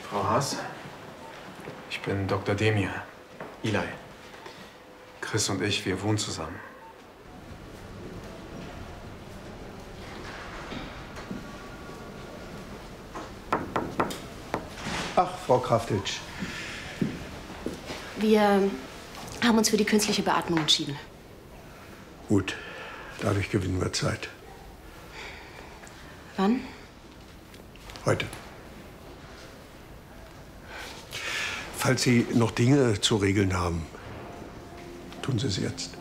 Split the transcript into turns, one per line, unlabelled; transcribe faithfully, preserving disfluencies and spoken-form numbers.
Frau Haas, ich bin Doktor Demir, Eli. Chris und ich, wir wohnen zusammen.
Ach, Frau Kraftitsch.
Wir haben uns für die künstliche Beatmung entschieden.
Gut, dadurch gewinnen wir Zeit.
Wann?
Heute. Falls Sie noch Dinge zu regeln haben, tun Sie es jetzt.